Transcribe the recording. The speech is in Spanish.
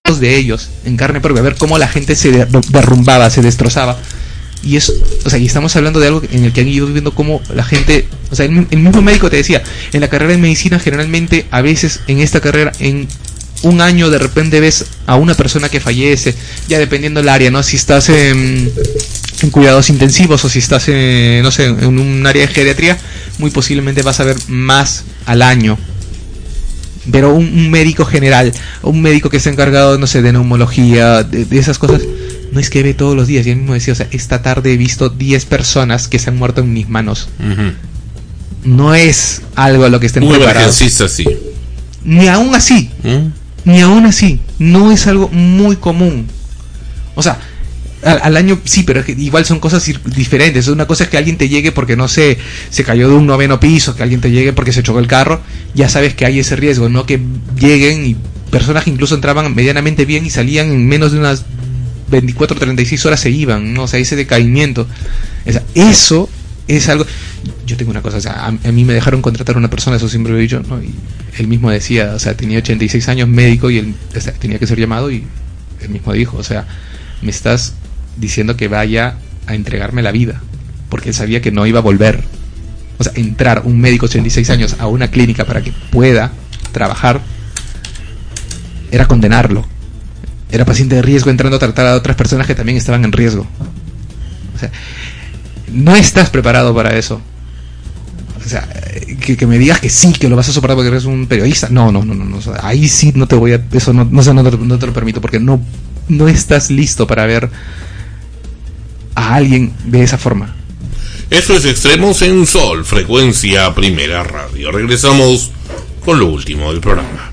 de ellos en carne propia, ver cómo la gente se derrumbaba, se destrozaba. Y es, o sea, y estamos hablando de algo en el que han ido viendo cómo la gente, o sea, el mismo médico te decía, en la carrera de medicina generalmente, a veces en esta carrera, en un año de repente ves a una persona que fallece, ya dependiendo del área, ¿no? Si estás en cuidados intensivos o si estás en, no sé, en un área de geriatría, muy posiblemente vas a ver más al año. Pero un médico general, un médico que está encargado, no sé, de neumología, de esas cosas, no es que ve todos los días. Y él mismo decía, o sea, esta tarde he visto 10 personas que se han muerto en mis manos. Uh-huh. No es algo a lo que estén preparados. Sí. Ni aún así, ni aún así, no es algo muy común. O sea, al año sí, pero es que igual son cosas diferentes. Una cosa es que alguien te llegue porque, no sé, se cayó de un 9º piso, que alguien te llegue porque se chocó el carro, ya sabes que hay ese riesgo, no que lleguen y personas que incluso entraban medianamente bien y salían en menos de unas 24 o 36 horas se iban, ¿no? O sea, ese decaimiento. O sea, eso es algo... Yo tengo una cosa, o sea, a mí me dejaron contratar a una persona, eso siempre lo he dicho, ¿no? Y él mismo decía, o sea, tenía 86 años, médico, y él, o sea, tenía que ser llamado, y él mismo dijo, o sea, me estás diciendo que vaya a entregarme la vida, porque él sabía que no iba a volver. O sea, entrar un médico de 86 años a una clínica para que pueda trabajar era condenarlo. Era paciente de riesgo entrando a tratar a otras personas que también estaban en riesgo. O sea, no estás preparado para eso. O sea, que me digas que sí, que lo vas a soportar porque eres un periodista. No. O sea, ahí sí no te voy a... Eso no te lo permito, porque no estás listo para ver a alguien de esa forma. Eso es Extremos en Sol, frecuencia Primera Radio. Regresamos con lo último del programa.